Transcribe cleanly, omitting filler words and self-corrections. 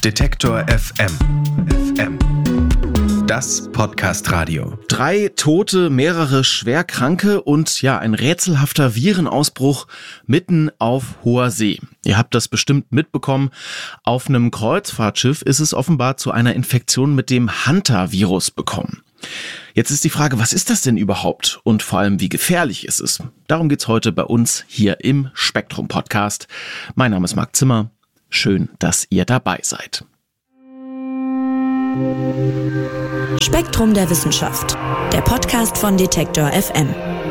Detektor FM. Das Podcast-Radio. 3 Tote, mehrere Schwerkranke und ein rätselhafter Virenausbruch mitten auf hoher See. Ihr habt das bestimmt mitbekommen. Auf einem Kreuzfahrtschiff ist es offenbar zu einer Infektion mit dem Hantavirus gekommen. Jetzt ist die Frage, was ist das denn überhaupt? Und vor allem, wie gefährlich ist es? Darum geht's heute bei uns hier im Spektrum-Podcast. Mein Name ist Marc Zimmer. Schön, dass ihr dabei seid. Spektrum der Wissenschaft, der Podcast von Detektor FM.